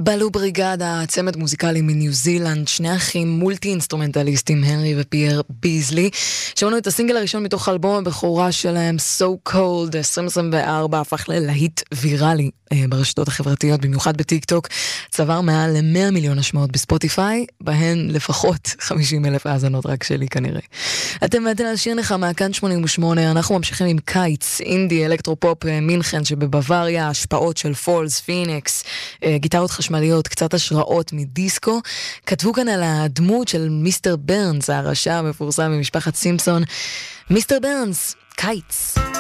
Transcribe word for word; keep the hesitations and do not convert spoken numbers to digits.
בלו בריגדה, צמד מוזיקלי מניו זילנד, שני אחים מולטי אינסטרומנטליסטים, הנרי ופייר ביזלי, שמענו את הסינגל הראשון מתוך אלבום הבכורה שלהם, So Cold, עשרים עשרים וארבע, הפך ללהיט ויראלי אה, ברשתות החברתיות, במיוחד בטיק טוק, צבר מעל ל-מאה מיליון השמעות בספוטיפיי, בהן לפחות חמישים אלף האזנות רק שלי כנראה. אתם ואתן על שיר נחמה, כאן שמונים ושמונה, אנחנו ממשיכים עם קיץ, אינדי, אלקטרופופ, מינכן שבבוואריה, השפעות של פולס, פיניקס, אה, גיטרות חשמליות, קצת השראות מדיסקו. כתבו כאן על הדמות של מיסטר ברנס, הרשע המפורסם ממשפחת סימפסון. מיסטר ברנס, קיץ.